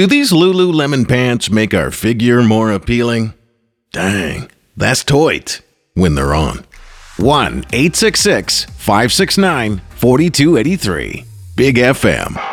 Do these Lululemon pants make our figure more appealing? Dang, that's toit when they're on. 1-866-569-4283. Big FM.